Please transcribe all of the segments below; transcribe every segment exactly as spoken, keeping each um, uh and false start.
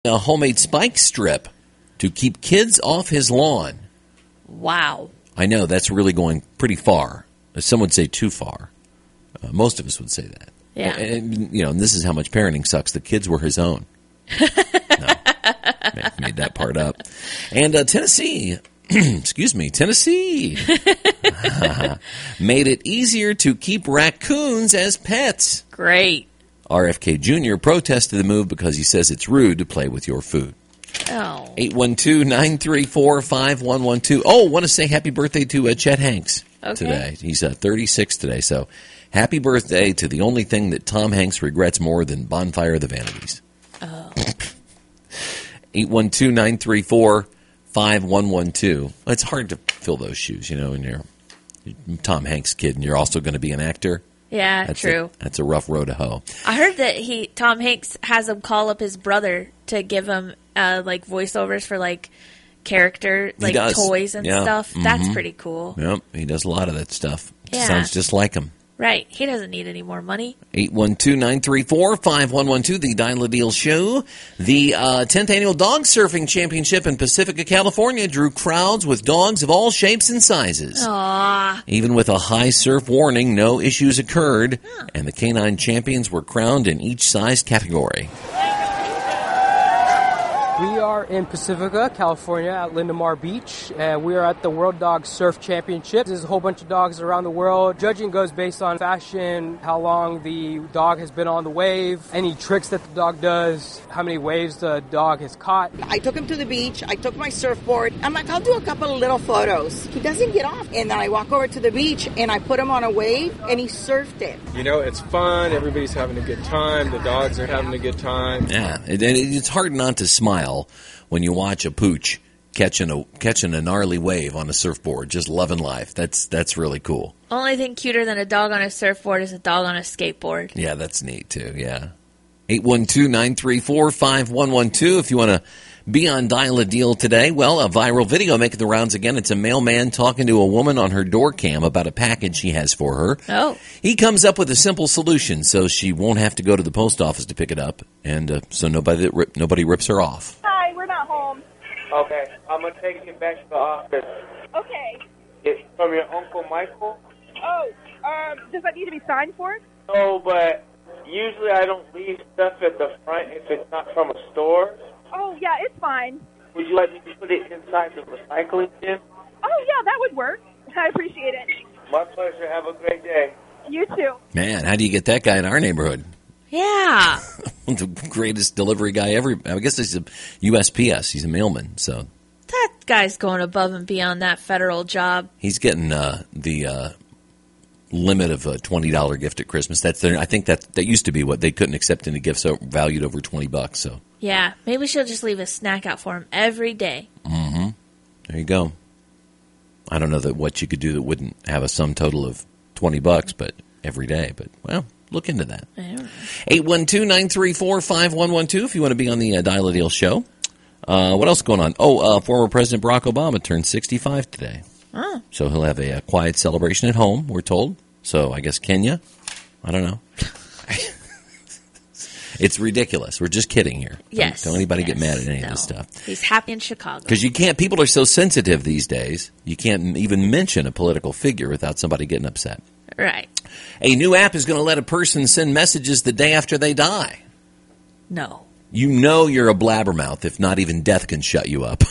A homemade spike strip to keep kids off his lawn. Wow. I know, that's really going pretty far. Some would say too far. Uh, most of us would say that. Yeah. And, and, you know, and this is how much parenting sucks. The kids were his own. No, made, made that part up. And uh, Tennessee, excuse me, Tennessee made it easier to keep raccoons as pets. Great. R F K Junior protested the move because he says it's rude to play with your food. Oh. eight one two, nine three four, five one one two. Oh, want to say happy birthday to uh, Chet Hanks okay. today. He's uh, thirty-six today, so happy birthday to the only thing that Tom Hanks regrets more than Bonfire of the Vanities. Oh. eight one two, nine three four, five one one two. It's hard to fill those shoes, you know, when you're a Tom Hanks kid and you're also going to be an actor. Yeah, that's true. A, that's a rough road to hoe. I heard that he Tom Hanks has him call up his brother to give him uh, like voiceovers for like character, like toys and yeah. stuff. Mm-hmm. That's pretty cool. Yep, he does a lot of that stuff. Yeah. Sounds just like him. Right. He doesn't need any more money. eight one two, nine three four, five one one two, the Dial a Deal Show. The uh, tenth Annual Dog Surfing Championship in Pacifica, California drew crowds with dogs of all shapes and sizes. Aww. Even with a high surf warning, no issues occurred, huh. and the canine champions were crowned in each size category. We are in Pacifica, California, at Lindemar Beach, and we are at the World Dog Surf Championship. There's a whole bunch of dogs around the world. Judging goes based on fashion, how long the dog has been on the wave, any tricks that the dog does, how many waves the dog has caught. I took him to the beach. I took my surfboard. I'm like, I'll do a couple of little photos. He doesn't get off. And then I walk over to the beach, and I put him on a wave, and he surfed it. You know, it's fun. Everybody's having a good time. The dogs are having a good time. Yeah, it, it's hard not to smile when you watch a pooch catching a catching a gnarly wave on a surfboard, just loving life. That's that's really cool. Only thing cuter than a dog on a surfboard is a dog on a skateboard. Yeah, that's neat too. Yeah, eight one two, nine three four, five one one two. If you want to be on Dial a Deal today, well, a viral video making the rounds again. It's a mailman talking to a woman on her door cam about a package he has for her. Oh. He comes up with a simple solution so she won't have to go to the post office to pick it up, and uh, so nobody rip, nobody rips her off. Hi, we're not home. Okay, I'm going to take you back to the office. Okay. It's from your Uncle Michael. Oh, um, does that need to be signed for? No, but usually I don't leave stuff at the front if it's not from a store. Oh, yeah, it's fine. Would you like me to put it inside the recycling bin? Oh, yeah, that would work. I appreciate it. My pleasure. Have a great day. You too. Man, how do you get that guy in our neighborhood? Yeah. The greatest delivery guy ever. I guess he's a U S P S. He's a mailman, so. That guy's going above and beyond that federal job. He's getting uh, the uh, limit of a twenty dollars gift at Christmas. That's their, I think that that used to be what they couldn't accept any gifts valued over twenty bucks. So. Yeah, maybe she'll just leave a snack out for him every day. Mm-hmm. There you go. I don't know that what you could do that wouldn't have a sum total of twenty bucks, but every day. But, well, look into that. eight one two, nine three four, five one one two if you want to be on the uh, Dial a Deal Show. Uh, what else is going on? Oh, uh, former President Barack Obama turned sixty-five today. Oh. So he'll have a, a quiet celebration at home, we're told. So I guess Kenya? I don't know. It's ridiculous. We're just kidding here. Yes. Don't, don't anybody yes, get mad at any no. of this stuff. He's happy in Chicago. Because you can't, people are so sensitive these days, you can't even mention a political figure without somebody getting upset. Right. A new app is going to let a person send messages the day after they die. No. You know you're a blabbermouth if not even death can shut you up.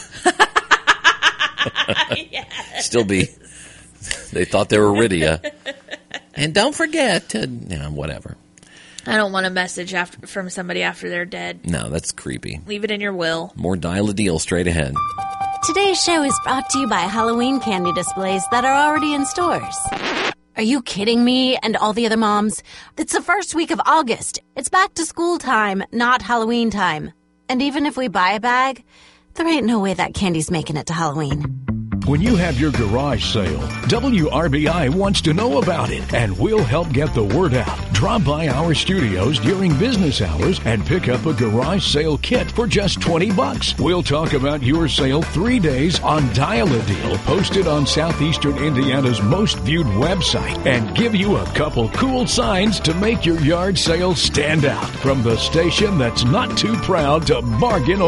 Yes. Still be, they thought they were rid of you. And don't forget to, you know, whatever. I don't want a message after, from somebody after they're dead. No, that's creepy. Leave it in your will. More Dial a Deal straight ahead. Today's show is brought to you by Halloween candy displays that are already in stores. Are you kidding me and all the other moms? It's the first week of August. It's back to school time, not Halloween time. And even if we buy a bag, there ain't no way that candy's making it to Halloween. When you have your garage sale, W R B I wants to know about it, and we'll help get the word out. Drop by our studios during business hours and pick up a garage sale kit for just twenty bucks. We'll talk about your sale three days on Dial a Deal, posted on Southeastern Indiana's most viewed website, and give you a couple cool signs to make your yard sale stand out. From the station that's not too proud to bargain